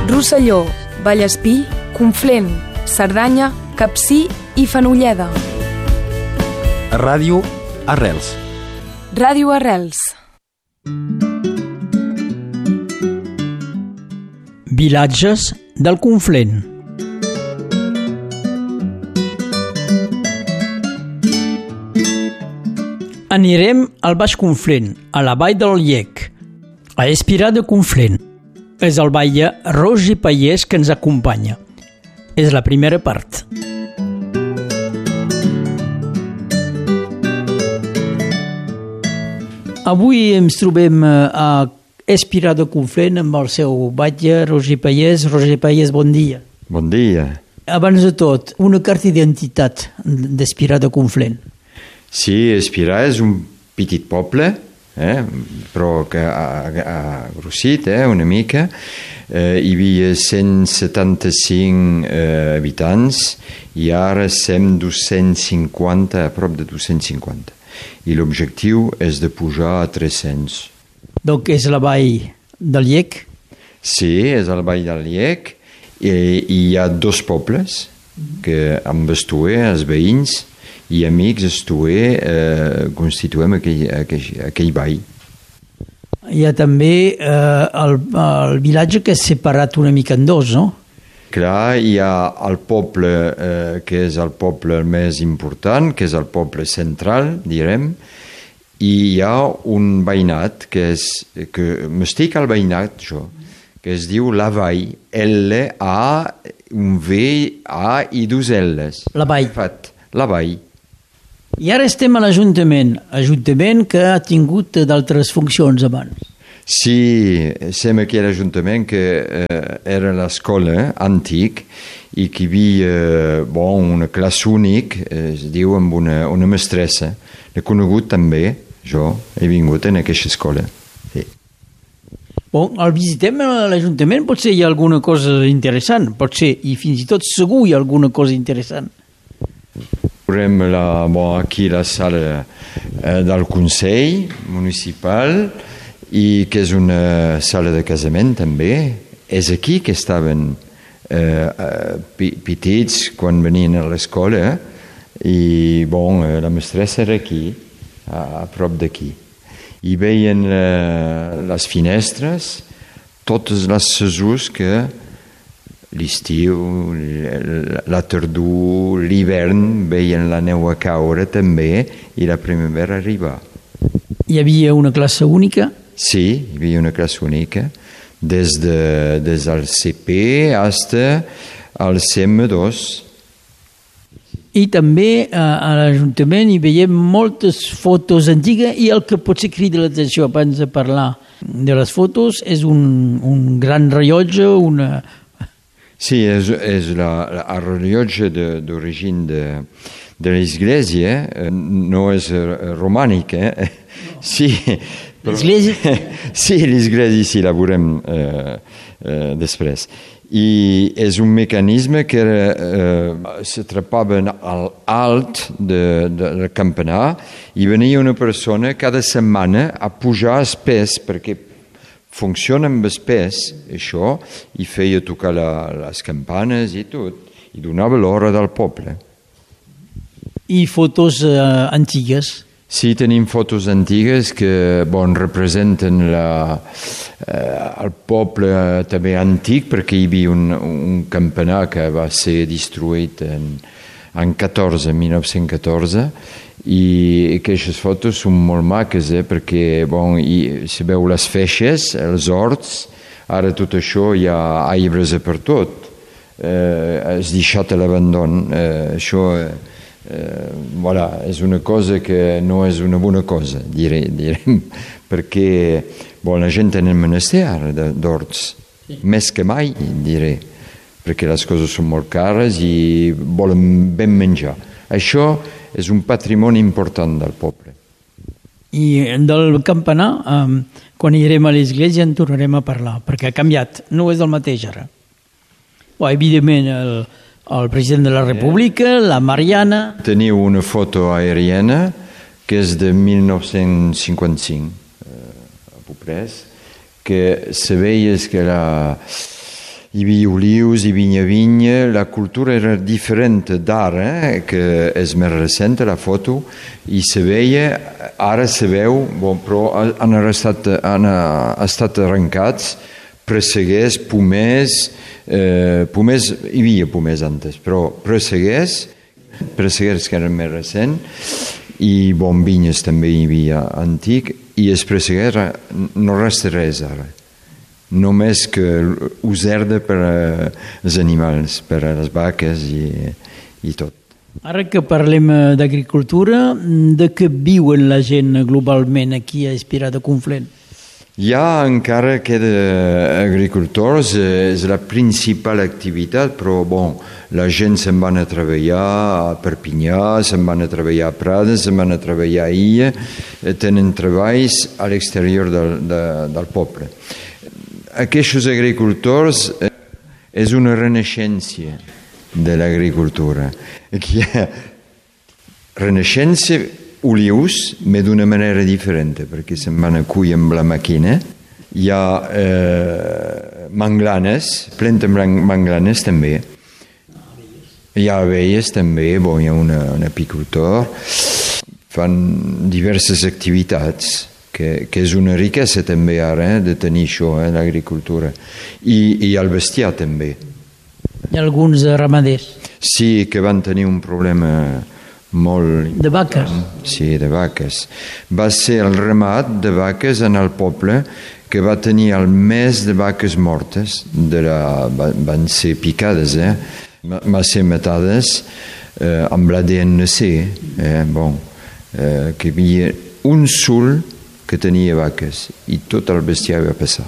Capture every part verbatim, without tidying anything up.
Rosselló, Vallespí, Conflent, Cerdanya, Capcir i Fenolleda. Ràdio Arrels. Ràdio Arrels. Vilatges del Conflent. Anirem al Baix Conflent, a la vall del Llec, a Espirà de Conflent. És el batlle Roger Pallés que ens acompanya. És la primera part. Avui ens trobem a Espirà de Conflent amb el seu batlle Roger Pallés. Roger Pallés, bon dia. Bon dia. Abans de tot, una carta d'identitat d'Espirà de Conflent. Sí, Espirà és un petit poble, eh? però que ha, ha grossit eh? una mica. Eh, hi havia cent setanta-cinc eh, habitants i ara som dos-cents cinquanta, a prop de dos-cents cinquanta. I l'objectiu és de pujar a tres-cents. Donc és la vall del Llec? Sí, és la vall del Llec. I, i hi ha dos pobles que amb Estuer, els veïns, i amics Estuer eh, constituem aquell, aquell, aquell ball. Hi ha també eh, el, el vilatge que és separat una mica en dos, no? Clar, hi ha el poble eh, que és el poble més important, que és el poble central, direm, i hi ha un veïnat que és, que m'estic al veïnat, jo, que es diu La Vall, L, A, un V, A i dos L's. La Vall. La Vall. I ara estem a l'Ajuntament, Ajuntament que ha tingut d'altres funcions abans. Sí, som aquí a l'Ajuntament que eh, era l'escola antic i que hi havia eh, bon, una classe únic, eh, es diu amb una, una mestressa. L'he conegut també, jo he vingut en aquesta escola. Sí. Bon, el visitem a l'Ajuntament, potser hi ha alguna cosa interessant, potser, i fins i tot segur hi ha alguna cosa interessant. Veurem la, bon, aquí la sala eh, del Consell Municipal i que és una sala de casament també. És aquí que estaven eh, petits quan venien a l'escola i bon, la mestressa era aquí, a, a prop d'aquí. I veien eh, les finestres, totes les cesurs que l'estiu, la tardor, l'hivern, veien la neu a caure també i la primavera arribar. Hi havia una classe única? Sí, hi havia una classe única, des, de, des del C P fins al C M dos. I també a l'Ajuntament hi veiem moltes fotos antigues i el que potser crida l'atenció abans de parlar de les fotos és un, un gran rellotge, una... Sí, és, és la, la, el rellotge d'origen de, de l'església, no és romànic, eh? Sí, però, l'església? Sí, l'església sí, la veurem eh, eh, després. I és un mecanisme que eh, s'atrapaven al alt de, de, del campanar i venia una persona cada setmana a pujar el pes perquè funciona amb el pes, això, i feia tocar la, les campanes i tot, i donava l'hora del poble. I fotos eh, antigues? Sí, tenim fotos antigues que bon, representen la, eh, el poble també antic, perquè hi havia un, un campanar que va ser destruït en, en catorze, mil nou-cents catorze, i aquestes fotos són molt maques, eh, perquè bon, hi, si veu les feixes, els horts, ara tot això hi ha arbres per tot, eh, és deixat a l'abandon, eh, això eh, eh, voilà, és una cosa que no és una bona cosa, diré, direm, perquè bon, la gent tenen menester ara d'horts, sí. Més que mai, diré, perquè les coses són molt cares i volen ben menjar. Això és un patrimoni important del poble. I del campanar, eh, quan anirem a l'església en tornarem a parlar, perquè ha canviat, no és el mateix ara. Bon, evidentment, el, el president de la República, la Mariana... Teniu una foto aèriana que és de mil nou-cents cinquanta-cinc, eh, a Poprès, que se veia que la, hi havia olius, hi havia vinya, la cultura era diferent d'ara, eh, que és més recent, la foto, i se veia, ara se veu, bon, però han estat, han estat arrencats presseguers, pomers, eh, pomers, hi havia pomers antes, però presseguers, presseguers que eren més recents, i bon, vinyes també hi havia antic, i els presseguers no resta res ara. Només que userda per als animals, per a les vaques i, i tot. Ara que parlem d'agricultura, de què viuen la gent globalment aquí a Espirat de Conflent? Hi ha encara queda agricultors, és la principal activitat, però bon, la gent se'n van a treballar a Perpinyà, se'n van a treballar a Prades, se'n van a treballar a Illa, tenen treballs a l'exterior del, de, del poble. Aquests agricultors eh, és una renaixença de l'agricultura. Hi ha renaixença olius, però d'una manera diferent, perquè se'n van a cuir amb la màquina. Hi ha eh, manglanes, planta manglanes també. Hi ha abelles també, bon, hi ha una, un apicultor. Fan diverses activitats. Que, que és una riquesa també ara, eh, de tenir això, eh, l'agricultura. I, i el bestiar també. Hi ha alguns ramaders. Sí, que van tenir un problema molt... De vaques? Sí, de vaques. Va ser el ramat de vaques en el poble que va tenir el més de vaques mortes, de la, van ser picades, eh? van ser matades eh, amb l'A D N C, eh? bon, eh, que hi havia un sul que tenia vaques i tot el bestiar va passar.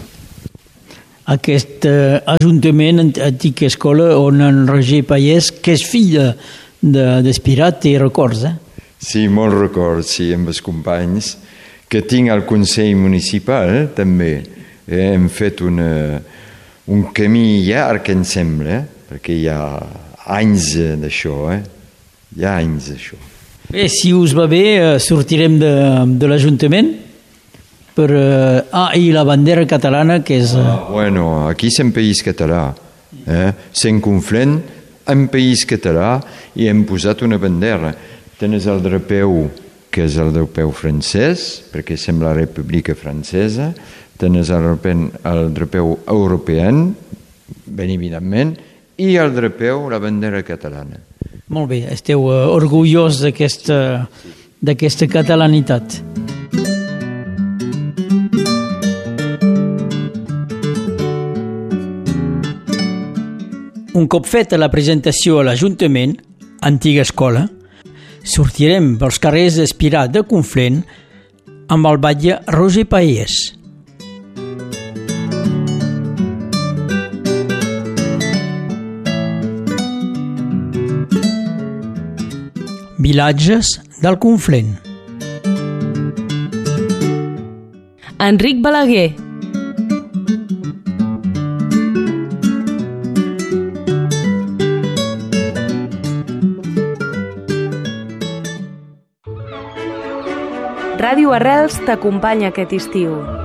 Aquest eh, ajuntament, antica escola, on en Roger Pallès, que és fill d'Espirat, té records, eh? Sí, molts records, sí, amb els companys, que tinc al Consell Municipal, també. Eh, hem fet una, un camí llarg, em sembla, eh? Perquè hi ha anys d'això, eh? Hi ha anys d'això. Bé, si us va bé, sortirem de, de l'Ajuntament per... Uh, ah, i la bandera catalana, que és... Uh... Ah, bueno, aquí és un país català. Eh? Se'n Conflent, un país català, i hem posat una bandera. Tens el drapeu, que és el drapeu francès, perquè sembla la República Francesa, tens el drapeu, el drapeu europeu, ben evidentment, i el drapeu, la bandera catalana. Molt bé, esteu uh, orgullós d'aquesta d'aquesta catalanitat. Un cop feta la presentació a l'Ajuntament, antiga escola, sortirem pels carrers d'Espirat de Conflent amb el batlle Roger Pallès. Vilatges del Conflent. Enric Balaguer. Ràdio Arrels t'acompanya aquest estiu.